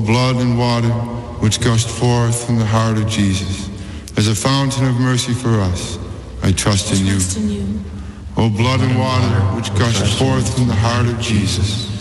blood and water which gushed forth from the heart of Jesus, as a fountain of mercy for us, I trust in you. O blood and water which gushed forth from the heart of Jesus,